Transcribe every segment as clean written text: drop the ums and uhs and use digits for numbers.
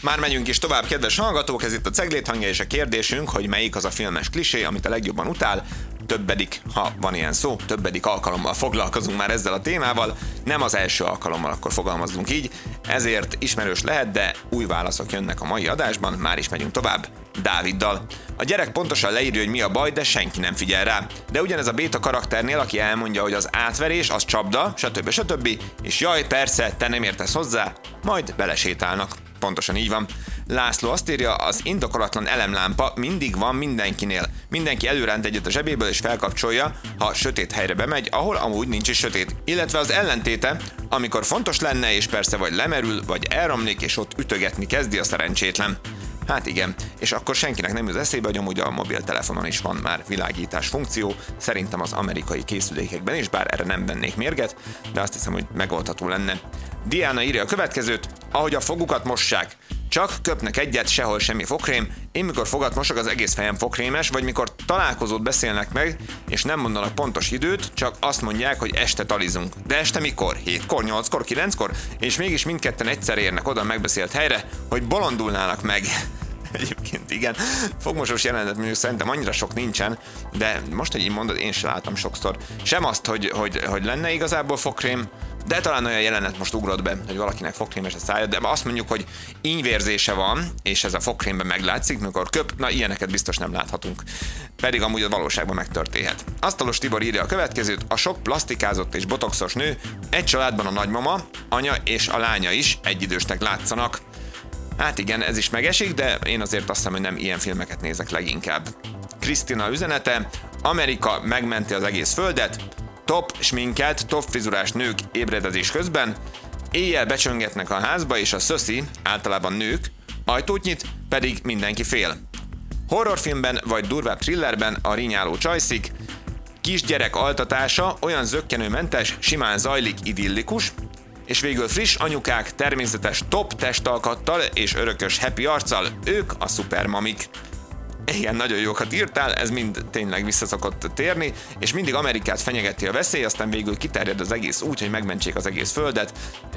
Már megyünk is tovább, kedves hallgatók, ez itt a Ceglét hangja, és a kérdésünk, hogy melyik az a filmes klisé, amit a legjobban utál. Többedik, ha van ilyen szó, többedik alkalommal foglalkozunk már ezzel a témával, nem az első alkalommal, akkor fogalmazzunk így, ezért ismerős lehet, de új válaszok jönnek a mai adásban, már is megyünk tovább Dáviddal. A gyerek pontosan leírja, hogy mi a baj, de senki nem figyel rá. De ugyanez a béta karakternél, aki elmondja, hogy az átverés, az csapda, stb. És jaj, persze, te nem értesz hozzá, majd belesétálnak. Pontosan így van. László azt írja, az indokolatlan elemlámpa mindig van mindenkinél. Mindenki előránt egyet a zsebéből és felkapcsolja, ha sötét helyre bemegy, ahol amúgy nincs is sötét. Illetve az ellentéte, amikor fontos lenne, és persze vagy lemerül, vagy elromlik, és ott ütögetni kezdi a szerencsétlen. Hát igen, és akkor senkinek nem jut eszébe, hogy amúgy a mobiltelefonon is van már világítás funkció, szerintem az amerikai készülékekben is, bár erre nem vennék mérget, de azt hiszem, hogy megoldható lenne. Diana írja a következőt, ahogy a fogukat mossák. Csak köpnek egyet, sehol semmi fogkrém, én mikor fogat mosok, az egész fejem fogkrémes, vagy mikor találkozót beszélnek meg, és nem mondanak pontos időt, csak azt mondják, hogy este talizunk. De este mikor? 7-kor, 8-kor, 9-kor? És mégis mindketten egyszer érnek oda a megbeszélt helyre, hogy bolondulnának meg. Egyébként igen, fogmosós jelenet mondjuk szerintem annyira sok nincsen, de most, hogy így mondod, én sem láttam sokszor. Sem azt, hogy lenne igazából fogkrém, de talán olyan jelenet most ugrott be, hogy valakinek fogkrémes a szája, de azt mondjuk, hogy ínyvérzése van, és ez a fogkrémben meglátszik, mikor köp, na ilyeneket biztos nem láthatunk. Pedig amúgy a valóságban megtörténhet. Asztalos Tibor írja a következőt, a sok plastikázott és botoxos nő, egy családban a nagymama, anya és a lánya is egyidősnek látszanak. Hát igen, ez is megesik, de én azért azt hiszem, hogy nem ilyen filmeket nézek leginkább. Krisztina üzenete, Amerika megmenti az egész földet, top sminkelt, top frizurás nők ébredezés közben, éjjel becsöngetnek a házba, és a szöszi, általában nők, ajtót nyit, pedig mindenki fél. Horrorfilmben vagy durvább thrillerben a rinyáló csajszik, kisgyerek altatása olyan zökkenőmentes, simán zajlik, idillikus, és végül friss anyukák természetes top testalkattal és örökös happy arccal, ők a szupermamik. Igen, nagyon jókat írtál, ez mind tényleg visszaszokott térni, és mindig Amerikát fenyegeti a veszély, aztán végül kiterjed az egész úgy, hogy megmentsék az egész földet,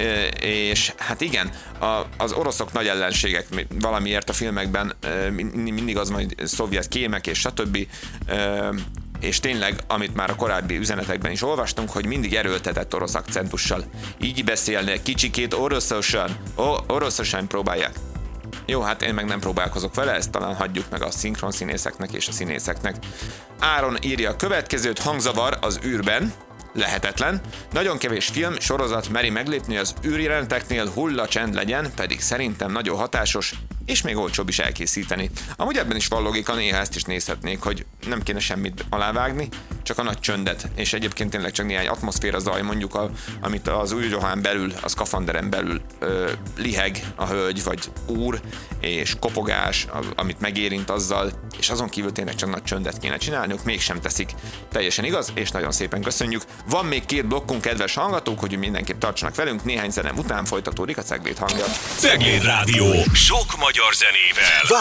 és hát igen, az oroszok nagy ellenségek valamiért a filmekben mindig az majd szovjet kémek és stb., és tényleg, amit már a korábbi üzenetekben is olvastunk, hogy mindig erőltetett orosz akcentussal. Így beszélnek, kicsikét oroszosan próbálják. Jó, hát én meg nem próbálkozok vele, ezt talán hagyjuk meg a szinkron színészeknek és a színészeknek. Áron írja a következőt, hangzavar az űrben, lehetetlen. Nagyon kevés film, sorozat meri meglépni az űrjeleneteknél, hulla csend legyen, pedig szerintem nagyon hatásos, és még olcsóbb is elkészíteni. Amúgy ebben is van logika, néha ezt is nézhetnék, hogy nem kéne semmit alávágni, csak a nagy csöndet, és egyébként tényleg csak néhány atmoszféra zaj, mondjuk amit az űrruhán belül, a szkafanderen belül liheg a hölgy vagy úr, és kopogás, amit megérint azzal, és azon kívül tényleg csak nagy csöndet kéne csinálniuk, mégsem teszik. Teljesen igaz, és nagyon szépen köszönjük. Van még 2 blokkunk, kedves hallgatók, hogy mindenképp tartsanak velünk, néhány zenem után folytatódik a Ceglét hangja. Cegléd Rádió, sok magyar zenével.